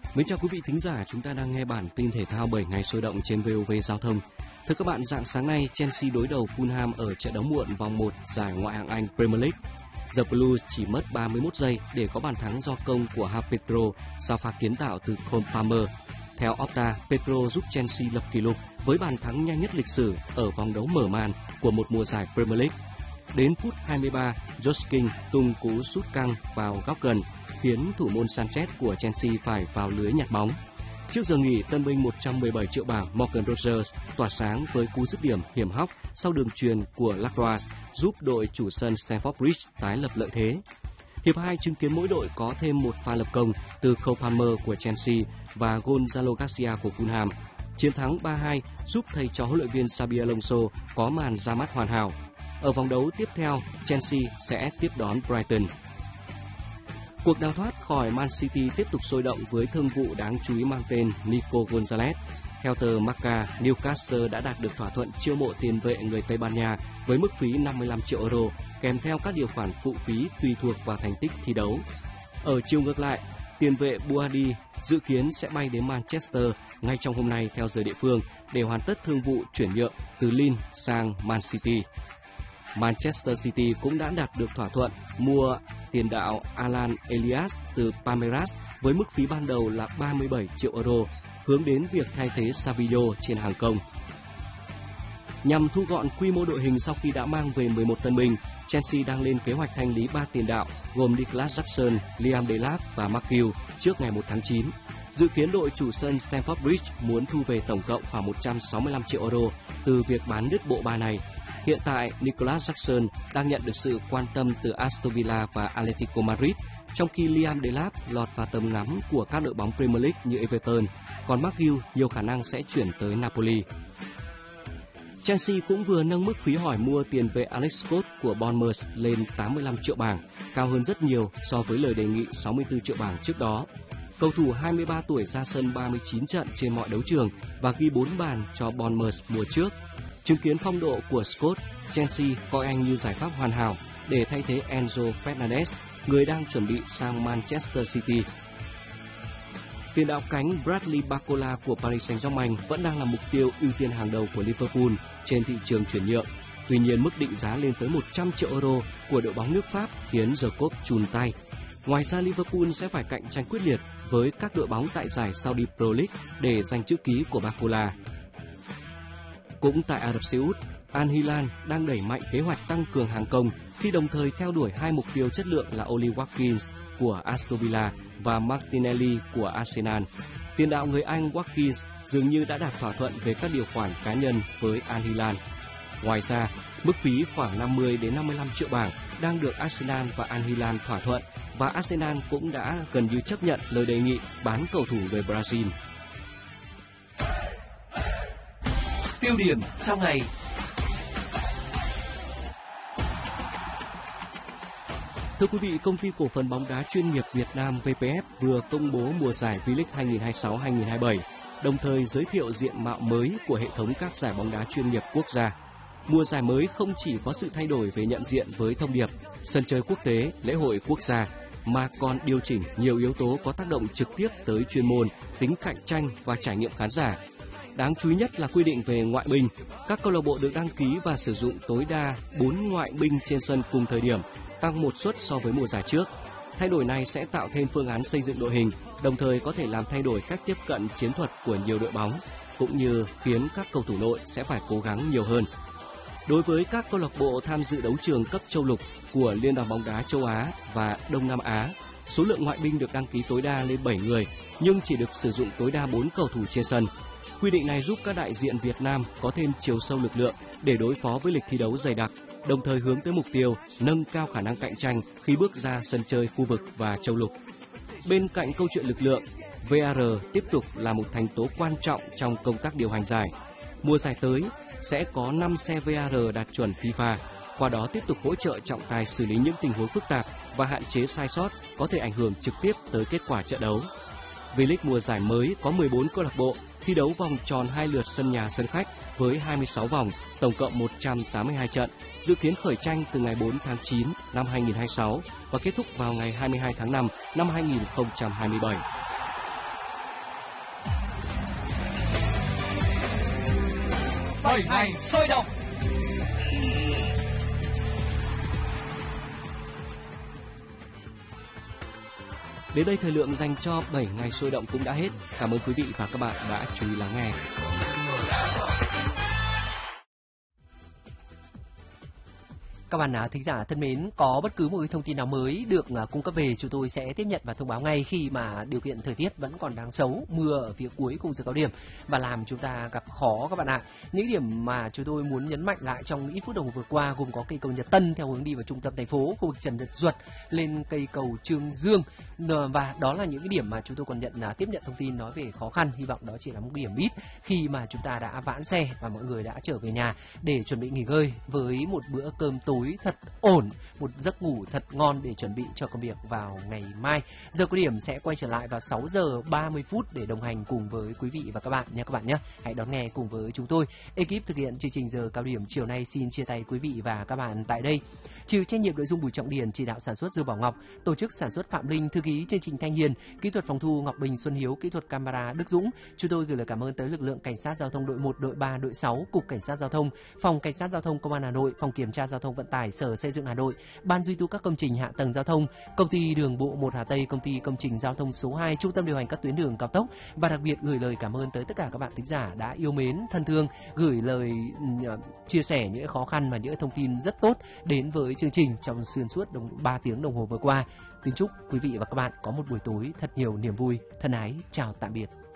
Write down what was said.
Mến chào quý vị thính giả, chúng ta đang nghe bản tin thể thao 7 ngày sôi động trên VOV Giao thông. Thưa các bạn, rạng sáng nay, Chelsea đối đầu Fulham ở trận đấu muộn vòng 1 giải Ngoại hạng Anh Premier League. The Blues chỉ mất 31 giây để có bàn thắng do công của João Pedro sau pha kiến tạo từ Cole Palmer. Theo Opta, Pedro giúp Chelsea lập kỷ lục với bàn thắng nhanh nhất lịch sử ở vòng đấu mở màn của một mùa giải Premier League. Đến phút 23, Josh King tung cú sút căng vào góc gần, khiến thủ môn Sanchez của Chelsea phải vào lưới nhặt bóng. Trước giờ nghỉ, tân binh 117 triệu bảng Morgan Rogers tỏa sáng với cú dứt điểm hiểm hóc sau đường chuyền của Lacroix, giúp đội chủ sân Stamford Bridge tái lập lợi thế. Hiệp 2 chứng kiến mỗi đội có thêm một pha lập công từ Cole Palmer của Chelsea và Gonzalo Garcia của Fulham. Chiến thắng 3-2 giúp thầy trò huấn luyện viên Xabi Alonso có màn ra mắt hoàn hảo. Ở vòng đấu tiếp theo, Chelsea sẽ tiếp đón Brighton. Cuộc đào thoát khỏi Man City tiếp tục sôi động với thương vụ đáng chú ý mang tên Nico Gonzalez. Theo tờ Marca, Newcastle đã đạt được thỏa thuận chiêu mộ tiền vệ người Tây Ban Nha với mức phí 55 triệu euro, kèm theo các điều khoản phụ phí tùy thuộc vào thành tích thi đấu. Ở chiều ngược lại, tiền vệ Buadi dự kiến sẽ bay đến Manchester ngay trong hôm nay theo giờ địa phương để hoàn tất thương vụ chuyển nhượng từ Lille sang Man City. Manchester City cũng đã đạt được thỏa thuận mua tiền đạo Alan Elias từ Palmeiras với mức phí ban đầu là 37 triệu euro, hướng đến việc thay thế Savinho trên hàng công. Nhằm thu gọn quy mô đội hình sau khi đã mang về 11 tân binh, Chelsea đang lên kế hoạch thanh lý 3 tiền đạo gồm Nicolas Jackson, Liam Delap và Mark Hughes trước ngày 1 tháng 9. Dự kiến đội chủ sân Stamford Bridge muốn thu về tổng cộng khoảng 165 triệu euro từ việc bán đứt bộ ba này. Hiện tại, Nicolas Jackson đang nhận được sự quan tâm từ Aston Villa và Atletico Madrid, trong khi Liam Delap lọt vào tầm ngắm của các đội bóng Premier League như Everton, còn Mark Hughes nhiều khả năng sẽ chuyển tới Napoli. Chelsea cũng vừa nâng mức phí hỏi mua tiền vệ Alex Scott của Bournemouth lên 85 triệu bảng, cao hơn rất nhiều so với lời đề nghị 64 triệu bảng trước đó. Cầu thủ 23 tuổi ra sân 39 trận trên mọi đấu trường và ghi 4 bàn cho Bournemouth mùa trước. Chứng kiến phong độ của Scott, Chelsea coi anh như giải pháp hoàn hảo để thay thế Enzo Fernandez, người đang chuẩn bị sang Manchester City. Tiền đạo cánh Bradley Barcola của Paris Saint-Germain vẫn đang là mục tiêu ưu tiên hàng đầu của Liverpool trên thị trường chuyển nhượng. Tuy nhiên, mức định giá lên tới 100 triệu euro của đội bóng nước Pháp khiến Jacob chùn tay. Ngoài ra, Liverpool sẽ phải cạnh tranh quyết liệt với các đội bóng tại giải Saudi Pro League để giành chữ ký của Barcola. Cũng tại Ả Rập Xê Út, Al Hilal đang đẩy mạnh kế hoạch tăng cường hàng công khi đồng thời theo đuổi hai mục tiêu chất lượng là Oli Watkins của Aston Villa và Martinelli của Arsenal. Tiền đạo người Anh Watkins dường như đã đạt thỏa thuận về các điều khoản cá nhân với Al Hilal. Ngoài ra, mức phí khoảng 50 đến 55 triệu bảng đang được Arsenal và Al Hilal thỏa thuận và Arsenal cũng đã gần như chấp nhận lời đề nghị bán cầu thủ người Brazil. Tiêu điểm trong ngày. Thưa quý vị, công ty cổ phần bóng đá chuyên nghiệp Việt Nam VPF vừa công bố mùa giải V-League 2026-2027, đồng thời giới thiệu diện mạo mới của hệ thống các giải bóng đá chuyên nghiệp quốc gia. Mùa giải mới không chỉ có sự thay đổi về nhận diện với thông điệp, sân chơi quốc tế, lễ hội quốc gia, mà còn điều chỉnh nhiều yếu tố có tác động trực tiếp tới chuyên môn, tính cạnh tranh và trải nghiệm khán giả. Đáng chú ý nhất là quy định về ngoại binh. Các câu lạc bộ được đăng ký và sử dụng tối đa 4 ngoại binh trên sân cùng thời điểm, tăng 1 suất so với mùa giải trước. Thay đổi này sẽ tạo thêm phương án xây dựng đội hình, đồng thời có thể làm thay đổi cách tiếp cận chiến thuật của nhiều đội bóng, cũng như khiến các cầu thủ nội sẽ phải cố gắng nhiều hơn. Đối với các câu lạc bộ tham dự đấu trường cấp châu lục của Liên đoàn bóng đá châu Á và Đông Nam Á, số lượng ngoại binh được đăng ký tối đa lên 7 người, nhưng chỉ được sử dụng tối đa 4 cầu thủ trên sân. Quy định này giúp các đại diện Việt Nam có thêm chiều sâu lực lượng để đối phó với lịch thi đấu dày đặc, đồng thời hướng tới mục tiêu nâng cao khả năng cạnh tranh khi bước ra sân chơi khu vực và châu lục. Bên cạnh câu chuyện lực lượng, VAR tiếp tục là một thành tố quan trọng trong công tác điều hành giải. Mùa giải tới sẽ có 5 xe VAR đạt chuẩn FIFA, qua đó tiếp tục hỗ trợ trọng tài xử lý những tình huống phức tạp và hạn chế sai sót có thể ảnh hưởng trực tiếp tới kết quả trận đấu. V-League mùa giải mới có 14 câu lạc bộ thi đấu vòng tròn 2 lượt sân nhà sân khách với 26 vòng, tổng cộng 182 trận, dự kiến khởi tranh từ ngày 4 tháng 9 năm 2026 và kết thúc vào ngày 22 tháng 5 năm 2027. 7 ngày sôi động. Đến đây thời lượng dành cho 7 ngày sôi động cũng đã hết. Cảm ơn quý vị và các bạn đã chú ý lắng nghe. Các bạn thính giả thân mến, có bất cứ một cái thông tin nào mới được cung cấp về, chúng tôi sẽ tiếp nhận và thông báo ngay khi mà điều kiện thời tiết vẫn còn đang xấu, mưa ở phía cuối khung giờ cao điểm và làm chúng ta gặp khó các bạn ạ. Những điểm mà chúng tôi muốn nhấn mạnh lại trong ít phút đồng hồ vừa qua gồm có cây cầu Nhật Tân theo hướng đi vào trung tâm thành phố, khu vực Trần Nhật Duật lên cây cầu Trương Dương, và đó là những cái điểm mà chúng tôi còn tiếp nhận thông tin nói về khó khăn. Hy vọng đó chỉ là một điểm ít khi mà chúng ta đã vãn xe và mọi người đã trở về nhà để chuẩn bị nghỉ ngơi với một bữa cơm tối thật ổn, một giấc ngủ thật ngon để chuẩn bị cho công việc vào ngày mai. Giờ cao điểm sẽ quay trở lại vào 6 giờ 30 phút để đồng hành cùng với quý vị và các bạn nha các bạn nhé. Hãy đón nghe cùng với chúng tôi. Ekip thực hiện chương trình giờ cao điểm chiều nay xin chia tay quý vị và các bạn tại đây. Chịu trách nhiệm nội dung Bùi Trọng Điền, chỉ đạo sản xuất Dương Bảo Ngọc, tổ chức sản xuất Phạm Linh, thư ký chương trình Thanh Hiền, kỹ thuật phòng thu Ngọc Bình, Xuân Hiếu, kỹ thuật camera Đức Dũng. Chúng tôi gửi lời cảm ơn tới lực lượng cảnh sát giao thông đội 1, đội 3, đội 6, cục cảnh sát giao thông, phòng cảnh sát giao thông công an Hà Nội, phòng kiểm tra giao thông vận tải Sở Xây dựng Hà Nội, ban duy tu các công trình hạ tầng giao thông, công ty đường bộ 1 Hà Tây, công ty công trình giao thông số 2, trung tâm điều hành các tuyến đường cao tốc, và đặc biệt gửi lời cảm ơn tới tất cả các bạn thính giả đã yêu mến, thân thương, gửi lời chia sẻ những khó khăn và những thông tin rất tốt đến với chương trình trong xuyên suốt 3 tiếng đồng hồ vừa qua. Kính chúc quý vị và các bạn có một buổi tối thật nhiều niềm vui. Thân ái, chào tạm biệt.